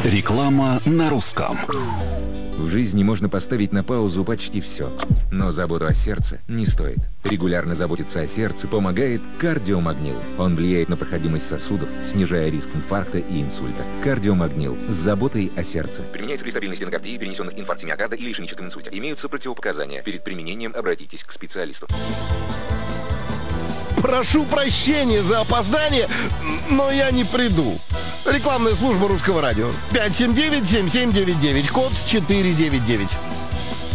Реклама на русском. В жизни можно поставить на паузу почти все, но заботу о сердце не стоит. Регулярно заботиться о сердце помогает кардиомагнил. Он влияет на проходимость сосудов, снижая риск инфаркта и инсульта. Кардиомагнил с заботой о сердце. Применяется при стабильной стенокардии, перенесенных инфаркте миокарда или ишемическом инсульте. Имеются противопоказания. Перед применением обратитесь к специалисту. Прошу прощения за опоздание, но я не приду. Рекламная служба Русского радио. 579-7799, код 499.